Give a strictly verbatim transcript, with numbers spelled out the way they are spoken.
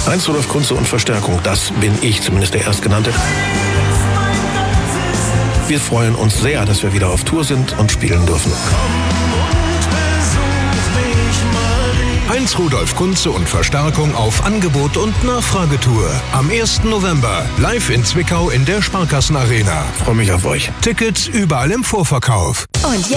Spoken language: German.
Heinz Rudolf Kunze und Verstärkung, das bin ich, zumindest der Erstgenannte. Wir freuen uns sehr, dass wir wieder auf Tour sind und spielen dürfen. Heinz Rudolf Kunze und Verstärkung auf Angebot- und Nachfragetour. Am ersten November live in Zwickau in der Sparkassenarena. Ich freue mich auf euch. Tickets überall im Vorverkauf. Und jetzt